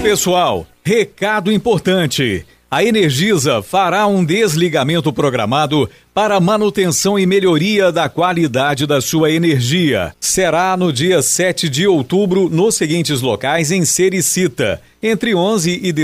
Pessoal, recado importante. A Energisa fará um desligamento programado para manutenção e melhoria da qualidade da sua energia. Será no dia 7 de outubro nos seguintes locais em Sericita, entre 11 e